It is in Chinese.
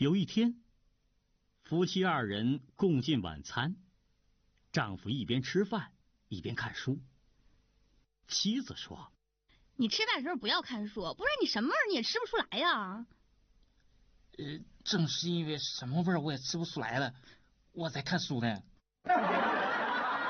有一天，夫妻二人共进晚餐，丈夫一边吃饭一边看书。妻子说：“ 你吃饭的时候不要看书，不然你什么味儿你也吃不出来呀。” 正是因为什么味儿我也吃不出来了，我在看书呢。